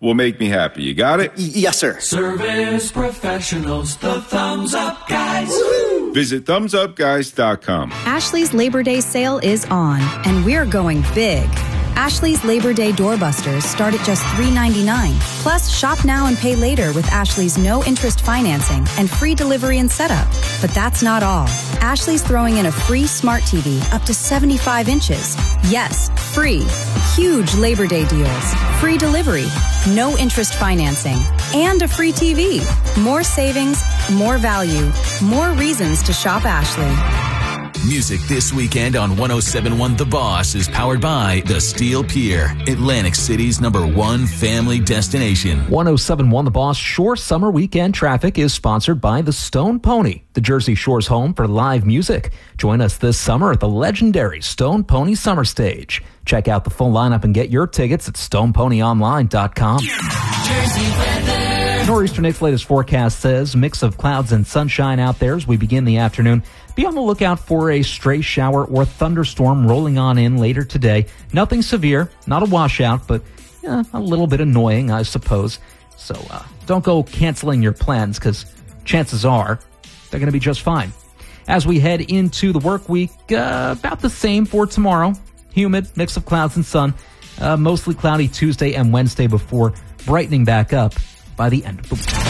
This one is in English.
will make me happy. You got it? Yes, sir. Service professionals, the Thumbs Up Guys. Woo-hoo! Visit thumbsupguys.com. Ashley's Labor Day sale is on, and we're going big. Ashley's Labor Day doorbusters start at just $3.99. Plus, shop now and pay later with Ashley's no-interest financing and free delivery and setup. But that's not all. Ashley's throwing in a free smart TV up to 75 inches. Yes, free. Huge Labor Day deals. Free delivery, no-interest financing, and a free TV. More savings, more value, more reasons to shop Ashley. Music this weekend on 107.1 The Boss is powered by The Steel Pier, Atlantic City's #1 family destination. 107.1 The Boss Shore Summer Weekend Traffic is sponsored by the Stone Pony, the Jersey Shore's home for live music. Join us this summer at the legendary Stone Pony Summer Stage. Check out the full lineup and get your tickets at stoneponyonline.com. Jersey weather. Nor'easter Nick's latest forecast says mix of clouds and sunshine out there as we begin the afternoon. Be on the lookout for a stray shower or thunderstorm rolling on in later today. Nothing severe, not a washout, but a little bit annoying, I suppose. So don't go canceling your plans, because chances are they're going to be just fine. As we head into the work week, about the same for tomorrow. Humid, mix of clouds and sun. Mostly cloudy Tuesday and Wednesday before brightening back up by the end of the week.